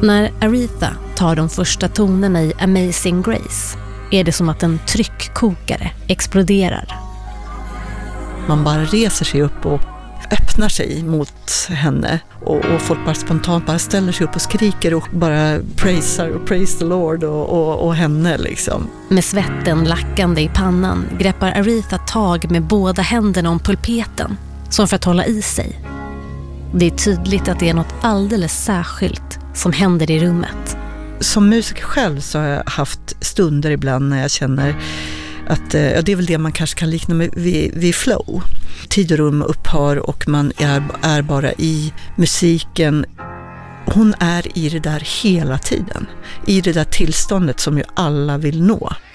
När Aretha tar de första tonerna i Amazing Grace är det som att en tryckkokare exploderar. Man bara reser sig upp och öppnar sig mot henne och folk bara spontant bara ställer sig upp och skriker och bara praise the Lord och henne liksom. Med svetten lackande i pannan greppar Aretha tag med båda händerna om pulpeten som för att hålla i sig. Det är tydligt att det är något alldeles särskilt som händer i rummet. Som musiker själv så har jag haft stunder ibland när jag känner att det är väl det man kanske kan likna med vid flow. Tid och rum upphör och man är bara i musiken. Hon är i det där hela tiden. I det där tillståndet som ju alla vill nå.